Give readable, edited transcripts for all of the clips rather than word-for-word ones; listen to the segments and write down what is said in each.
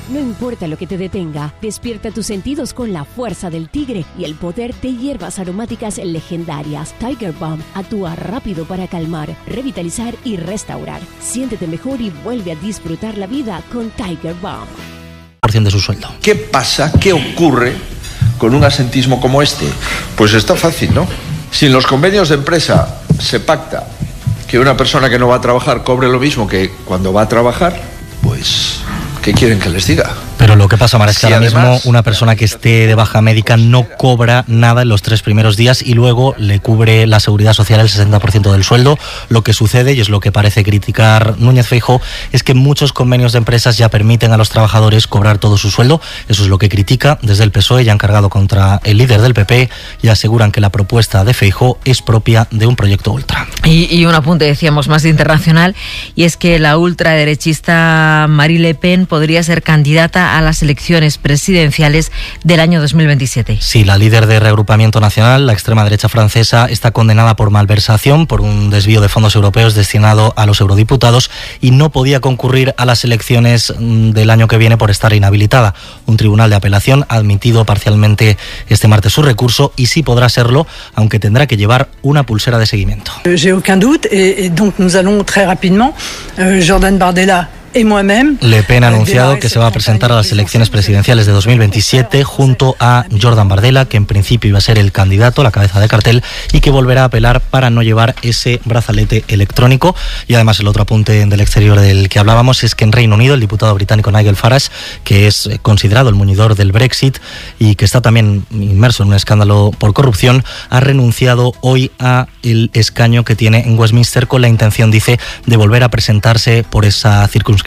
No importa lo que te detenga, despierta tus sentidos con la fuerza del tigre y el poder de hierbas aromáticas legendarias. Tiger Balm actúa rápido para calmar, revitalizar y restaurar. Siéntete mejor y vuelve a disfrutar la vida con Tiger Balm. De su sueldo. ¿Qué pasa? ¿Qué ocurre con un asentismo como este? Pues está fácil, ¿no? Si en los convenios de empresa se pacta que una persona que no va a trabajar cobre lo mismo que cuando va a trabajar, pues ¿qué quieren que les diga? Pero lo que pasa, Mar, es que ahora mismo una persona que esté de baja médica no cobra nada en los 3 primeros días y luego le cubre la Seguridad Social el 60% del sueldo. Lo que sucede, y es lo que parece criticar Núñez Feijóo, es que muchos convenios de empresas ya permiten a los trabajadores cobrar todo su sueldo. Eso es lo que critica desde el PSOE, y han cargado contra el líder del PP y aseguran que la propuesta de Feijóo es propia de un proyecto ultra. Y un apunte, decíamos, más internacional, y es que la ultraderechista Marine Le Pen podría ser candidata a las elecciones presidenciales del año 2027. Sí, la líder de Reagrupamiento Nacional, la extrema derecha francesa, está condenada por malversación, por un desvío de fondos europeos destinado a los eurodiputados, y no podía concurrir a las elecciones del año que viene por estar inhabilitada. Un tribunal de apelación ha admitido parcialmente este martes su recurso y sí podrá serlo, aunque tendrá que llevar una pulsera de seguimiento. J'ai aucun doute et donc nous allons très rapidement Jordan Bardella. Le Pen ha anunciado que se va a presentar a las elecciones presidenciales de 2027 junto a Jordan Bardella, que en principio iba a ser el candidato, la cabeza de cartel, y que volverá a apelar para no llevar ese brazalete electrónico. Y además el otro apunte del exterior del que hablábamos es que en Reino Unido el diputado británico Nigel Farage, que es considerado el muñidor del Brexit y que está también inmerso en un escándalo por corrupción, ha renunciado hoy a el escaño que tiene en Westminster con la intención, dice, de volver a presentarse por esa circunscripción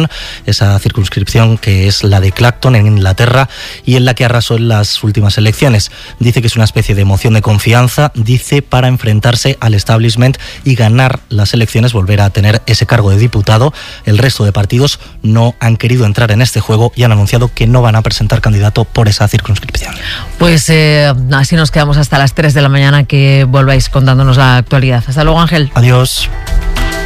que es la de Clacton en Inglaterra y en la que arrasó en las últimas elecciones. Dice que es una especie de moción de confianza, dice, para enfrentarse al establishment y ganar las elecciones, volver a tener ese cargo de diputado. El resto de partidos no han querido entrar en este juego y han anunciado que no van a presentar candidato por esa circunscripción. Pues así nos quedamos hasta las 3 de la mañana, que volváis contándonos la actualidad. Hasta luego, Ángel. Adiós.